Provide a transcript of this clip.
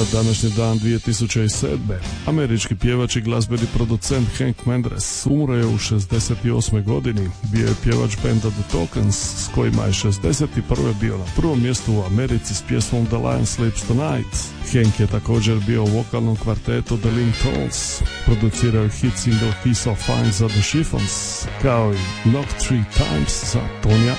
današnji dan 2007. američki pjevač i glazbeni producent Hank Mendes umro je u 68. godini. Bio je pjevač benda The Tokens s kojima je 61. bio na prvom mjestu u Americi s pjesmom The Lion Sleeps Tonight. Hank je također bio u vokalnom kvartetu The Lintones, producirao je hit single He's So Fine za The Chiffons, kao i Knock 3 Times za Tonija